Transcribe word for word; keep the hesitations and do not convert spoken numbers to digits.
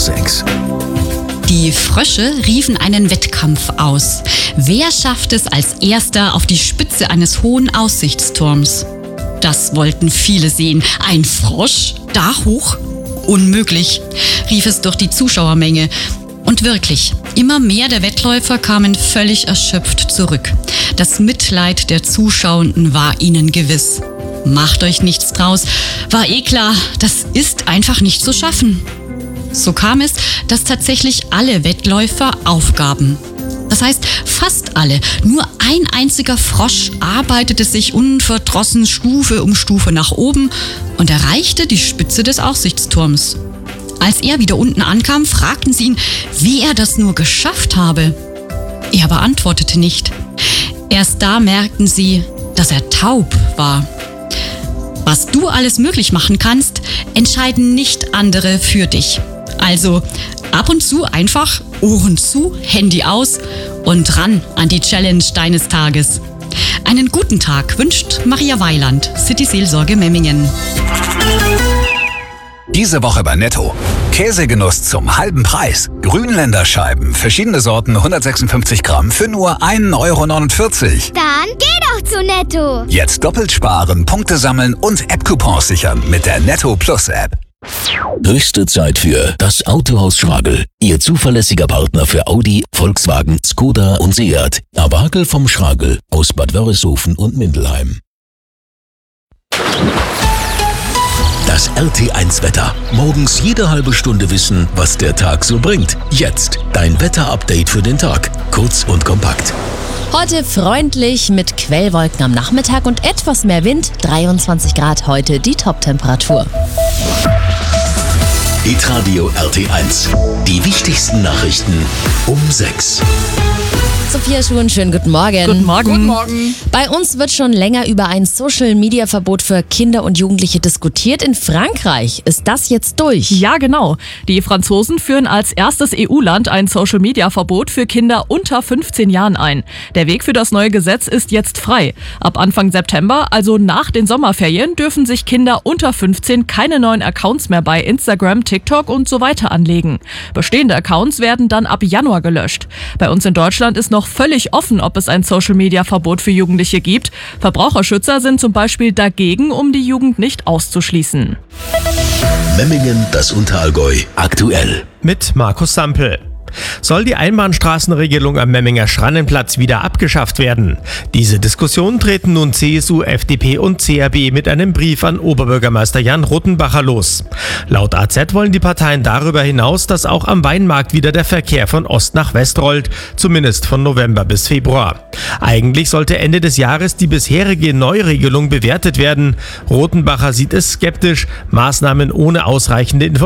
Plus sechs. Die Frösche riefen einen Wettkampf aus. Wer schafft es als Erster auf die Spitze eines hohen Aussichtsturms? Das wollten viele sehen. Ein Frosch? Da hoch? Unmöglich, rief es durch die Zuschauermenge. Und wirklich, immer mehr der Wettläufer kamen völlig erschöpft zurück. Das Mitleid der Zuschauenden war ihnen gewiss. Macht euch nichts draus, war eh klar, das ist einfach nicht zu schaffen. So kam es, dass tatsächlich alle Wettläufer aufgaben. Das heißt, fast alle. Nur ein einziger Frosch arbeitete sich unverdrossen Stufe um Stufe nach oben und erreichte die Spitze des Aussichtsturms. Als er wieder unten ankam, fragten sie ihn, wie er das nur geschafft habe. Er beantwortete nicht. Erst da merkten sie, dass er taub war. Was du alles möglich machen kannst, entscheiden nicht andere für dich. Also ab und zu einfach Ohren zu, Handy aus und ran an die Challenge deines Tages. Einen guten Tag wünscht Maria Weiland, City Seelsorge Memmingen. Diese Woche bei Netto. Käsegenuss zum halben Preis. Grünländer Scheiben, verschiedene Sorten, hundertsechsundfünfzig Gramm für nur ein Euro neunundvierzig. Dann geh doch zu Netto. Jetzt doppelt sparen, Punkte sammeln und App-Coupons sichern mit der Netto Plus App. Höchste Zeit für das Autohaus Schragel. Ihr zuverlässiger Partner für Audi, Volkswagen, Skoda und Seat. Abagel vom Schragel aus Bad Wörishofen und Mindelheim. Das R T eins Wetter. Morgens jede halbe Stunde wissen, was der Tag so bringt. Jetzt dein Wetter-Update für den Tag. Kurz und kompakt. Heute freundlich mit Quellwolken am Nachmittag und etwas mehr Wind. dreiundzwanzig Grad heute die Top-Temperatur. Hitradio R T eins. Die wichtigsten Nachrichten um sechs. Sophia Schuhen, schönen guten Morgen. Guten Morgen. Guten Morgen. Bei uns wird schon länger über ein Social-Media-Verbot für Kinder und Jugendliche diskutiert. In Frankreich ist das jetzt durch. Ja, genau. Die Franzosen führen als erstes E U-Land ein Social-Media-Verbot für Kinder unter fünfzehn Jahren ein. Der Weg für das neue Gesetz ist jetzt frei. Ab Anfang September, also nach den Sommerferien, dürfen sich Kinder unter fünfzehn keine neuen Accounts mehr bei Instagram, TikTok und so weiter anlegen. Bestehende Accounts werden dann ab Januar gelöscht. Bei uns in Deutschland ist noch völlig offen, ob es ein Social-Media-Verbot für Jugendliche gibt. Verbraucherschützer sind zum Beispiel dagegen, um die Jugend nicht auszuschließen. Memmingen, das Unterallgäu, aktuell. Mit Markus Sampel. Soll die Einbahnstraßenregelung am Memminger Schrannenplatz wieder abgeschafft werden? Diese Diskussion treten nun C S U, F D P und C R B mit einem Brief an Oberbürgermeister Jan Rothenbacher los. Laut A Z wollen die Parteien darüber hinaus, dass auch am Weinmarkt wieder der Verkehr von Ost nach West rollt, zumindest von November bis Februar. Eigentlich sollte Ende des Jahres die bisherige Neuregelung bewertet werden. Rothenbacher sieht es skeptisch, Maßnahmen ohne ausreichende Informationen